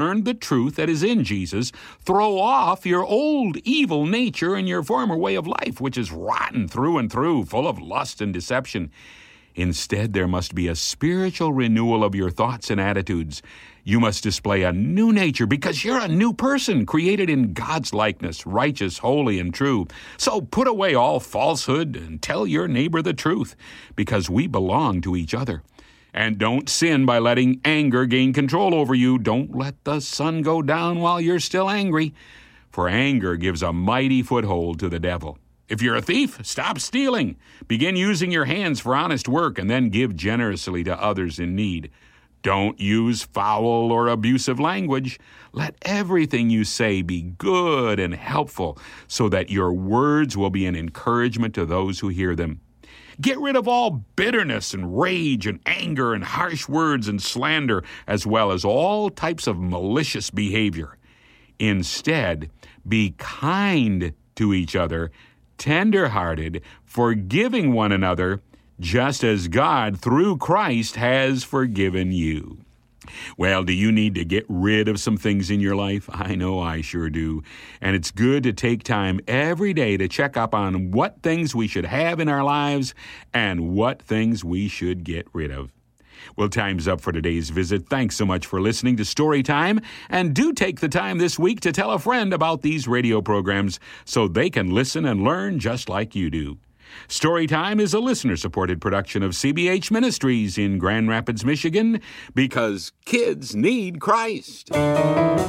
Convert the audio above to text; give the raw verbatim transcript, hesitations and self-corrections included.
learn the truth that is in Jesus, throw off your old evil nature and your former way of life, which is rotten through and through, full of lust and deception. Instead, there must be a spiritual renewal of your thoughts and attitudes. You must display a new nature because you're a new person, created in God's likeness, righteous, holy, and true. So put away all falsehood and tell your neighbor the truth, because we belong to each other. And don't sin by letting anger gain control over you. Don't let the sun go down while you're still angry, for anger gives a mighty foothold to the devil. If you're a thief, stop stealing. Begin using your hands for honest work and then give generously to others in need. Don't use foul or abusive language. Let everything you say be good and helpful so that your words will be an encouragement to those who hear them. Get rid of all bitterness and rage and anger and harsh words and slander, as well as all types of malicious behavior. Instead, be kind to each other, tender-hearted, forgiving one another, just as God, through Christ, has forgiven you. Well, do you need to get rid of some things in your life? I know I sure do. And it's good to take time every day to check up on what things we should have in our lives and what things we should get rid of. Well, time's up for today's visit. Thanks so much for listening to Storytime. And do take the time this week to tell a friend about these radio programs so they can listen and learn just like you do. Storytime is a listener-supported production of C B H Ministries in Grand Rapids, Michigan, because kids need Christ.